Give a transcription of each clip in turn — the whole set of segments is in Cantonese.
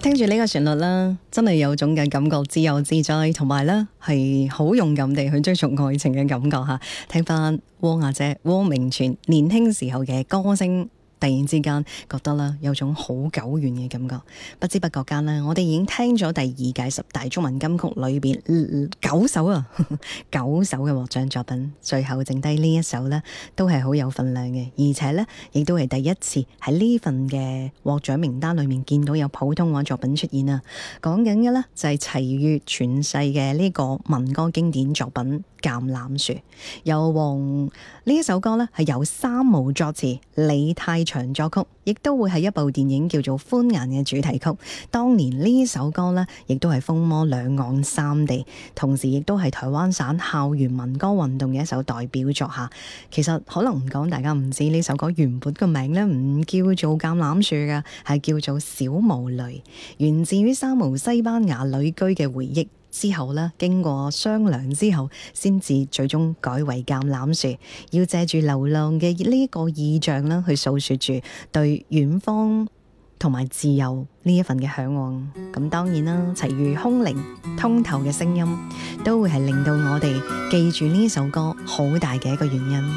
聽住呢個旋律啦，真係有種嘅感覺，自由自在，同埋咧係好勇敢地去追逐愛情嘅感覺吓。聽翻汪阿姐汪明荃年輕時候嘅歌聲，突然之間覺得啦，有種好久遠嘅感覺。不知不覺間呢，我哋已經聽咗第二屆十大中文金曲裏邊9首啊，9首嘅獲獎作品，最後剩低呢一首呢，都係好有份量嘅，而且呢，亦都係第一次喺呢份嘅獲獎名單裏面見到有普通話作品出現啊！講緊嘅呢，就係齊豫傳世嘅呢個民歌經典作品《橄欖樹》，由呢一首歌呢，係由三毛作詞，李泰祥作曲，亦都會係一部電影叫做《歡顏》嘅主題曲。當年呢首歌呢，亦都係風靡兩岸三地，同時亦都係台灣省校園民歌運動嘅一首代表作下。其實可能唔講，大家唔知呢首歌原本個名呢，唔叫做橄欖樹㗎，係叫做小毛驢，源自於三毛西班牙旅居嘅回憶。之後呢，經過商量之後，先至最終改為橄欖樹，要借住流浪嘅呢個意象啦，去訴說住對遠方同埋自由呢一份嘅嚮往。咁當然啦，齊豫空靈通透嘅聲音，都會係令到我哋記住呢首歌好大嘅一個原因。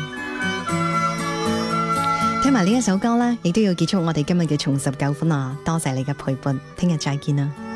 聽埋呢一首歌呢，亦都要結束我哋今日嘅重拾舊歡啦。多謝你嘅陪伴，聽日再見啦。